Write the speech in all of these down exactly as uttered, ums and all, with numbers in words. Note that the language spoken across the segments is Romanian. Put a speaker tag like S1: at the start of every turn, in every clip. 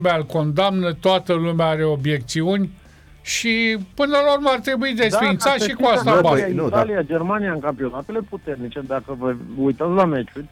S1: îl condamnă, toată lumea are obiecțiuni și până la urmă ar trebui desființat
S2: da,
S1: și cu asta
S2: în
S1: bate.
S2: Italia, da. Germania, în campionatele puternice, dacă vă uitați la meciuri,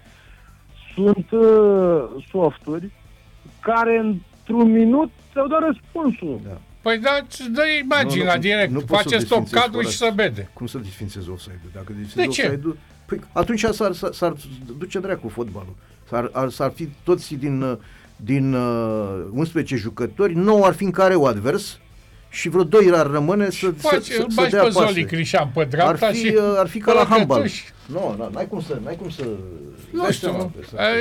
S2: sunt uh, softuri care într-un minut ți-au dat răspunsul. Da.
S1: Păi da, îți dă imaginea direct, nu faceți stop cadru și să vede.
S3: Cum să desfințezi offside-ul? Dacă desfințezi offside-ul, păi atunci s-ar, s-ar, s-ar duce dracu fotbalul. S-ar, ar, s-ar fi toți din, din uh, unsprezece jucători, nouă ar fi în careul advers și vreo doi ar rămâne să,
S1: Faci,
S3: să, să,
S1: să dea
S3: pase.
S1: Zoli Crișan pe dreapta
S3: ar fi,
S1: și
S3: ar fi ca la handbal. Nu, no, n-ai cum să... N-ai cum să
S1: nu știu,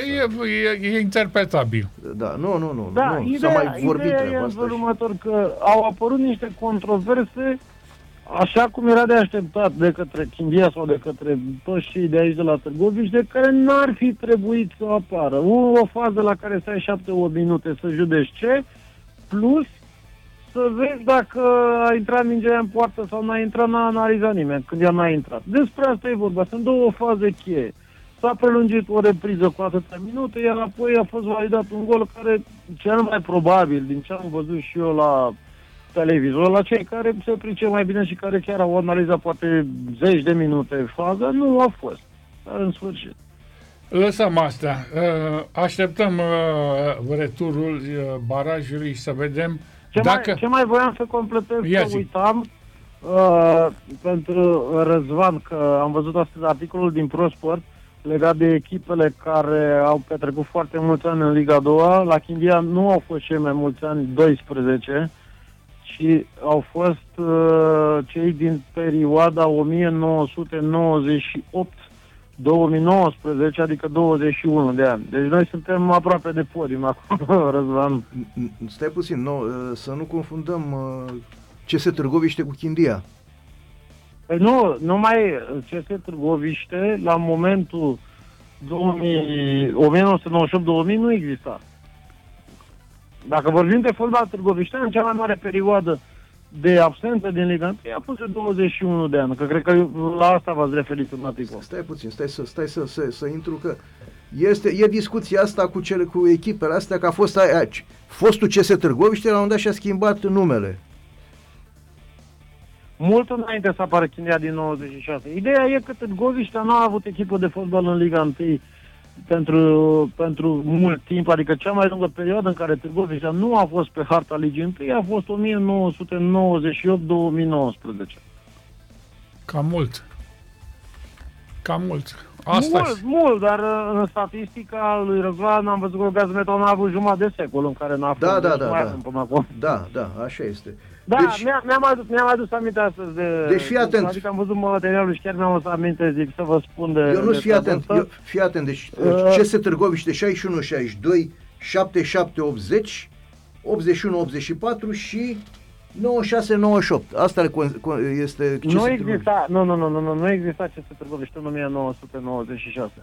S1: e, e, e interpretabil.
S3: Da, nu, nu, nu.
S2: Da,
S3: nu,
S2: ideea,
S3: s-a mai vorbit
S2: ideea e în felul următor, că au apărut niște controverse așa cum era de așteptat de către Chindia sau de către toți cei de aici de la Târgoviște, de care n-ar fi trebuit să apară. O, o fază la care stai șapte opt minute să judeci ce, plus să vezi dacă a intrat mingea în poartă sau n-a intrat, n-a analizat nimeni când ea n-a intrat. Despre asta e vorba. Sunt două faze cheie. S-a prelungit o repriză cu atâtea minute, iar apoi a fost validat un gol care, cel mai probabil, din ce am văzut și eu la televizor, la cei care se pricep mai bine și care chiar au analizat poate zeci de minute faza, nu a fost. Dar în sfârșit.
S1: Lăsăm astea. Așteptăm returul barajului și să vedem
S2: ce
S1: dacă...
S2: Mai, ce mai voiam să completez,
S1: Ia
S2: să uitam, uh, pentru Răzvan, că am văzut astăzi articolul din ProSport legat de echipele care au petrecut foarte mulți ani în Liga a doua. La Chindia nu au fost cei mai mulți ani, doisprezece, ci au fost uh, cei din perioada o mie nouă sute nouăzeci și opt două mii nouăsprezece, adică douăzeci și unu de ani. Deci noi suntem aproape de podium acum, Răzvan.
S3: Stai puțin, nu, să nu confundăm C S Târgoviște cu Chindia.
S2: Păi nu, numai C S Târgoviște, la momentul o mie nouă sute nouăzeci și opt două mii nu exista. Dacă vorbim de fotbal târgoviștean, cea mai mare perioadă de absență din Liga unu a fost de douăzeci și unu de ani, că cred că la asta v-ați referit în articol.
S3: Stai puțin, stai să, stai să, să, să intru, că este, e discuția asta cu, cele, cu echipele astea, că a fost aia, fostul C S Târgoviște, la un moment dat și-a schimbat numele.
S2: Mult înainte să apară Chindia din nouăzeci și șase. Ideea e că Târgoviștea nu a avut echipă de fotbal în Liga unu pentru, pentru mult timp, adică cea mai lungă perioadă în care Târgoviștea nu a fost pe harta Ligii unu a fost o mie nouă sute nouăzeci și opt două mii nouăsprezece.
S1: Cam mult. Cam mult. Asta
S2: mult, mult, dar în statistica lui Răzvan am văzut că Gazmeton a avut jumătate de secol în care n-a fost.
S3: Da, da, da, da. Da, da, așa este.
S2: Da, deci, mi-a, mi-am, adus, mi-am adus aminte astăzi de...
S3: Deci fii atent.
S2: Adică am văzut materialul și chiar mi-am adus aminte, zic, să vă spun de...
S3: Eu nu fii atent, eu, fii atent, deci uh, C S Târgoviște șaizeci și unu șaizeci și doi, șaptezeci și șapte optzeci, optzeci și unu optzeci și patru și nouăzeci și șase nouăzeci și opt. Asta este C S
S2: Nu exista, nu, nu, nu, nu, nu exista C S Târgoviște în o mie nouă sute nouăzeci și șase.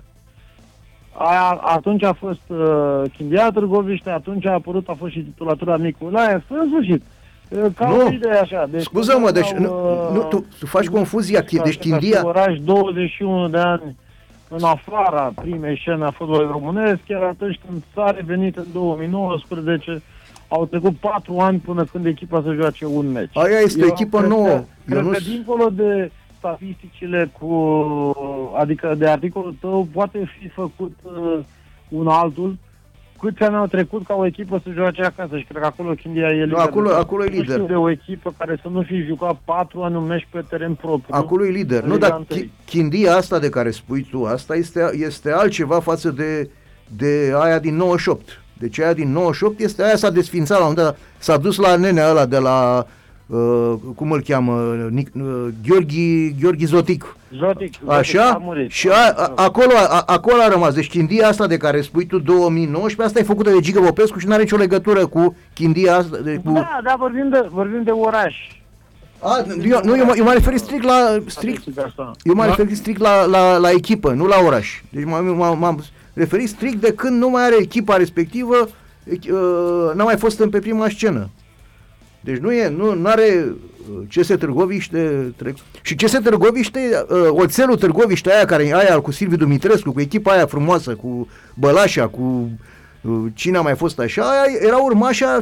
S2: Aia, atunci a fost uh, Chindia Târgoviște, atunci a apărut, a fost și titulatura Nicolae, în sfârșit. Ca
S3: nu,
S2: o idee așa. Deci,
S3: scuză-mă, deci au, nu, nu, tu, tu faci confuzia, deci Chindia...
S2: Oraș douăzeci și unu de ani în afara primei scene a fotbalului românesc, chiar atunci când s-a revenit în două mii nouăsprezece, au trecut patru ani până când echipa să joace un meci.
S3: Aia este o echipă nouă.
S2: Cred că dincolo de statisticile cu, adică de articolul tău, poate fi făcut uh, un altul. Câți ani au trecut ca o echipă să joace acasă și cred că acolo Chindia e lider.
S3: Nu, acolo, acolo e lider.
S2: Nu știu de o echipă care să nu fi jucat patru ani un meci pe teren propriu.
S3: Acolo e lider. Nu, dar Chindia asta de care spui tu, asta este, este altceva față de, de aia din nouăzeci și opt. Deci aia din nouăzeci și opt este, aia s-a desfințat la un dat, s-a dus la nenea ăla de la, uh, cum îl cheamă, Nic, uh, Gheorghi, Gheorghi Zotic.
S2: Zotic,
S3: așa?
S2: Zotic,
S3: și a, a, acolo, a, acolo a rămas. Deci Chindia asta de care spui tu două mii nouăsprezece, asta e făcută de Gică Popescu și nu are nicio legătură cu Chindia asta. De, cu...
S2: Da, da, vorbim de, vorbim de oraș.
S3: A, eu, nu, eu, eu m-am referit strict la strict, eu m-am referit strict la, la, la echipă, nu la oraș. Deci m-am, m-am, m-am referit strict de când nu mai are echipa respectivă, uh, n-a mai fost în pe prima scenă. Deci nu e, nu are C S Târgoviște trec. Și C S Târgoviște, uh, oțelul Târgoviște aia care aia cu Silviu Dumitrescu, cu echipa aia frumoasă, cu Bălașa, cu uh, cine a mai fost așa, aia era urmașa